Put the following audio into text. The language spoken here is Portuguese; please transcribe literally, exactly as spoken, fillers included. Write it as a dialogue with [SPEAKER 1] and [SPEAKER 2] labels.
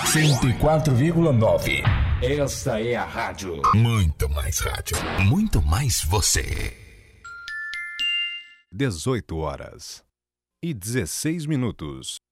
[SPEAKER 1] cento e quatro vírgula nove. Esta é a rádio. Muito mais rádio. Muito mais você.
[SPEAKER 2] dezoito horas e dezesseis minutos.